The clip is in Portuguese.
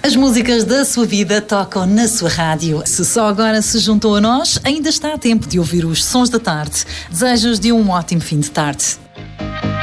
As músicas da sua vida tocam na sua rádio. Se só agora se juntou a nós, ainda está a tempo de ouvir os Sons da Tarde. Desejos de um ótimo fim de tarde.